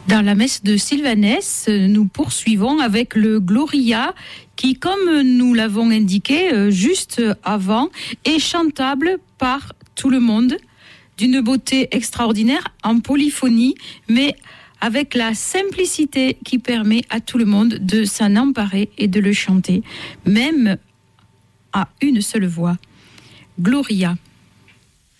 Dans la messe de Sylvanès, nous poursuivons avec le Gloria qui, comme nous l'avons indiqué juste avant, est chantable par tout le monde, d'une beauté extraordinaire en polyphonie, mais avec la simplicité qui permet à tout le monde de s'en emparer et de le chanter, même à une seule voix. Gloria.